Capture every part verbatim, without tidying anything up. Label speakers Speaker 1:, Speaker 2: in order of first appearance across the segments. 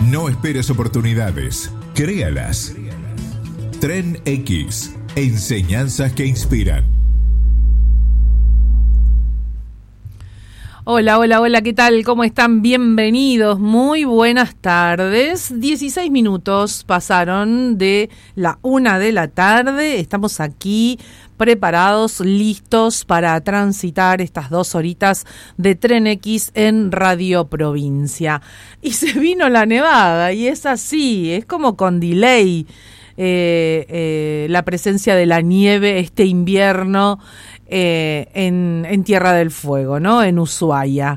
Speaker 1: No esperes oportunidades, créalas. Tren X, enseñanzas que inspiran.
Speaker 2: Hola, hola, hola, ¿qué tal? ¿Cómo están? Bienvenidos, muy buenas tardes. dieciséis minutos pasaron de la una de la tarde. Estamos aquí preparados, listos para transitar estas dos horitas de Tren X en Radio Provincia. Y se vino la nevada, y es así, es como con delay eh, eh, la presencia de la nieve este invierno eh, en, en Tierra del Fuego, ¿no? En Ushuaia.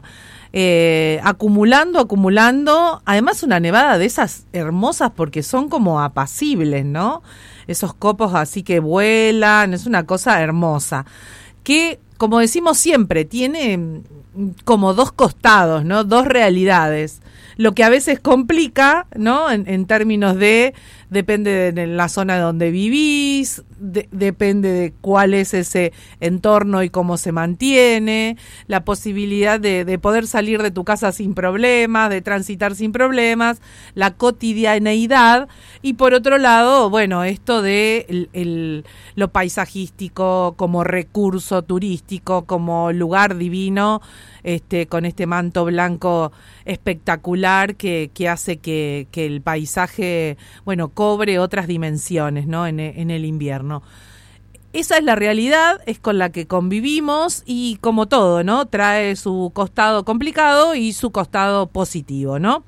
Speaker 2: Eh, acumulando, acumulando, además una nevada de esas hermosas porque son como apacibles, ¿no? Esos copos así que vuelan, es una cosa hermosa, que como decimos siempre, tiene como dos costados, ¿no? Dos realidades, lo que a veces complica, ¿no? En, en términos de, depende de la zona donde vivís, de, depende de cuál es ese entorno y cómo se mantiene, la posibilidad de, de poder salir de tu casa sin problemas, de transitar sin problemas, la cotidianeidad, y por otro lado, bueno, esto de el, el, lo paisajístico como recurso turístico, como lugar divino, este, con este manto blanco espectacular que, que hace que, que el paisaje, bueno, cobre otras dimensiones, ¿no? En, en el invierno. Esa es la realidad, es con la que convivimos y como todo, ¿no? Trae su costado complicado y su costado positivo, ¿no?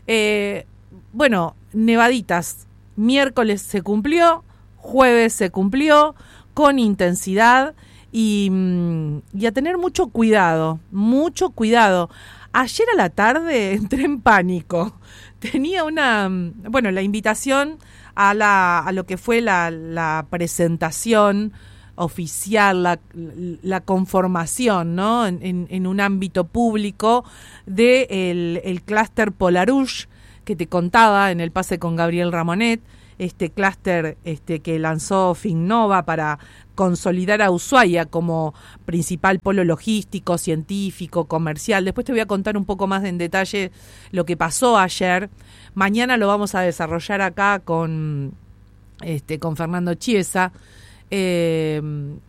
Speaker 2: Eh, bueno, nevaditas, miércoles se cumplió, jueves se cumplió con intensidad y, y a tener mucho cuidado, mucho cuidado. Ayer a la tarde entré en pánico. Tenía una, bueno, la invitación a la a lo que fue la, la presentación oficial, la, la conformación, ¿no? En, en, en un ámbito público de el, el clúster Polarush que te contaba en el pase con Gabriel Ramonet, este clúster este, que lanzó Finnova para consolidar a Ushuaia como principal polo logístico, científico, comercial. Después te voy a contar un poco más en detalle lo que pasó ayer. Mañana lo vamos a desarrollar acá con, este, con Fernando Chiesa. Eh,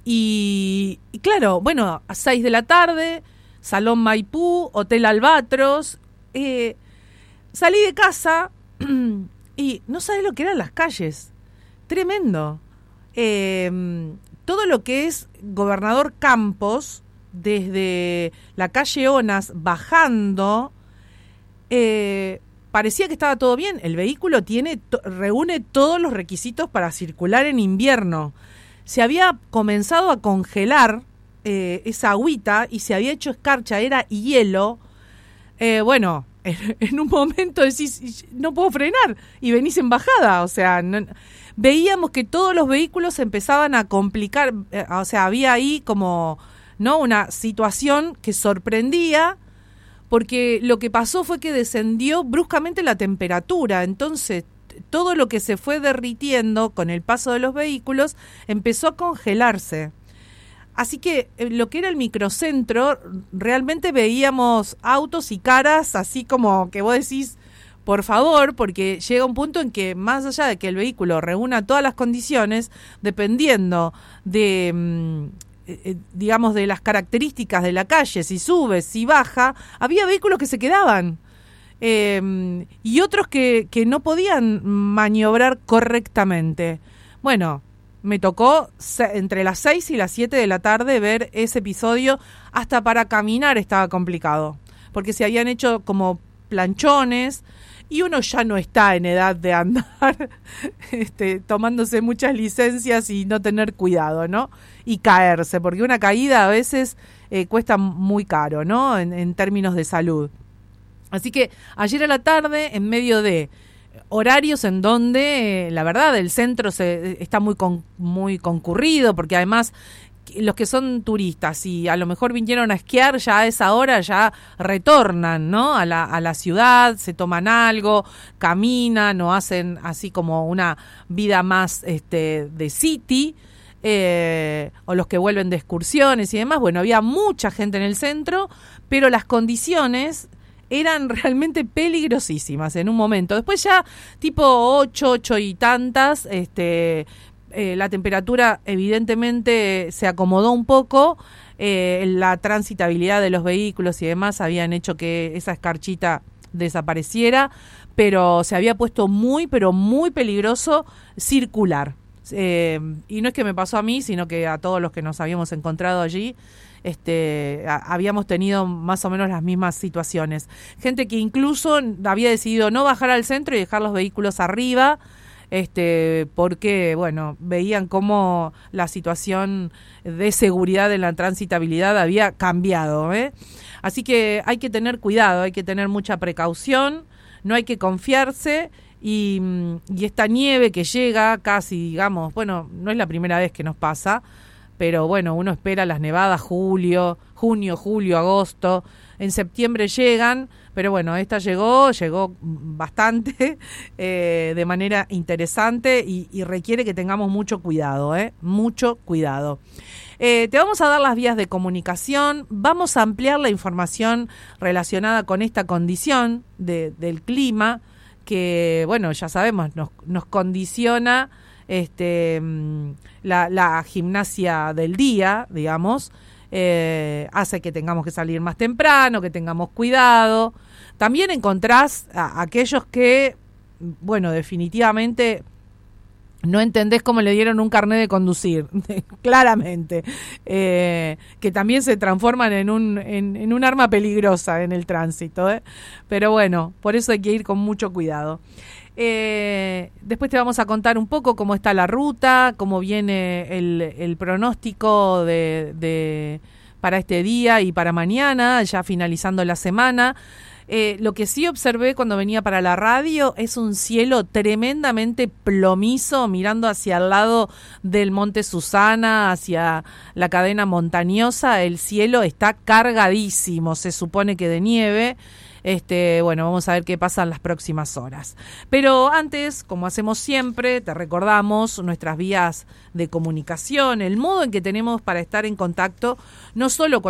Speaker 2: y, y claro, bueno, a seis de la tarde, Salón Maipú, Hotel Albatros. Eh, salí de casa y no sabés lo que eran las calles. Tremendo. Eh, todo lo que es Gobernador Campos, desde la calle Onas bajando, eh, parecía que estaba todo bien. El vehículo tiene to- reúne todos los requisitos para circular en invierno. Se había comenzado a congelar eh, esa agüita y se había hecho escarcha, era hielo. Eh, bueno, en, en un momento decís, no puedo frenar, y venís en bajada, o sea, no, veíamos que todos los vehículos empezaban a complicar, eh, o sea, había ahí como, ¿no? Una situación que sorprendía, porque lo que pasó fue que descendió bruscamente la temperatura, entonces todo lo que se fue derritiendo con el paso de los vehículos empezó a congelarse. Así que eh, lo que era el microcentro, realmente veíamos autos y caras así como que vos decís, por favor, porque llega un punto en que más allá de que el vehículo reúna todas las condiciones, dependiendo de, mm, eh, digamos, de las características de la calle, si sube, si baja, había vehículos que se quedaban eh, y otros que, que no podían maniobrar correctamente. Bueno, me tocó se, entre las seis y las siete de la tarde ver ese episodio. Hasta para caminar estaba complicado, porque se habían hecho como planchones y uno ya no está en edad de andar este, tomándose muchas licencias y no tener cuidado, ¿no? Y caerse, porque una caída a veces eh, cuesta muy caro, ¿no? En, en términos de salud. Así que ayer a la tarde, en medio de horarios en donde, eh, la verdad, el centro se está muy con, muy concurrido, porque además los que son turistas y a lo mejor vinieron a esquiar, ya a esa hora ya retornan, ¿no? A la, a la ciudad, se toman algo, caminan o hacen así como una vida más este, de city, eh, o los que vuelven de excursiones y demás. Bueno, había mucha gente en el centro, pero las condiciones eran realmente peligrosísimas en un momento. Después ya tipo ocho, ocho y tantas, este, eh, la temperatura evidentemente se acomodó un poco, eh, la transitabilidad de los vehículos y demás habían hecho que esa escarchita desapareciera, pero se había puesto muy, pero muy peligroso circular. Eh, y no es que me pasó a mí, sino que a todos los que nos habíamos encontrado allí, este, a, habíamos tenido más o menos las mismas situaciones. Gente que incluso había decidido no bajar al centro y dejar los vehículos arriba, este, porque, bueno, veían cómo la situación de seguridad en la transitabilidad había cambiado, ¿eh? Así que hay que tener cuidado, hay que tener mucha precaución, no hay que confiarse. Y, y esta nieve que llega casi, digamos, bueno, no es la primera vez que nos pasa, pero bueno, uno espera las nevadas julio, junio, julio, agosto, en septiembre llegan, pero bueno, esta llegó, llegó bastante, eh, de manera interesante y, y requiere que tengamos mucho cuidado, ¿eh? Mucho cuidado. Eh, te vamos a dar las vías de comunicación, vamos a ampliar la información relacionada con esta condición de, del clima, que, bueno, ya sabemos, nos, nos condiciona este, la, la gimnasia del día, digamos, eh, hace que tengamos que salir más temprano, que tengamos cuidado. También encontrás a, a aquellos que, bueno, definitivamente no entendés cómo le dieron un carnet de conducir, claramente, eh, que también se transforman en un en, en un arma peligrosa en el tránsito, ¿eh? Pero bueno, por eso hay que ir con mucho cuidado. Eh, después te vamos a contar un poco cómo está la ruta, cómo viene el, el pronóstico de, de para este día y para mañana, ya finalizando la semana. Eh, lo que sí observé cuando venía para la radio es un cielo tremendamente plomizo, mirando hacia el lado del Monte Susana, hacia la cadena montañosa. El cielo está cargadísimo, se supone que de nieve. Este, bueno, vamos a ver qué pasa en las próximas horas. Pero antes, como hacemos siempre, te recordamos nuestras vías de comunicación, el modo en que tenemos para estar en contacto, no solo con